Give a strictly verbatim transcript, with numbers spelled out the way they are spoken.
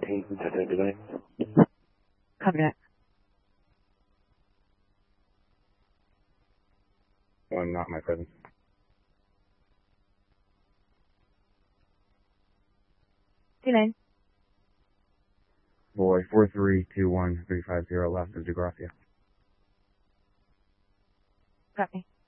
Copy that. One, not my presence. Two nine. Boy, four three two one three five zero left of DeGracia. Copy.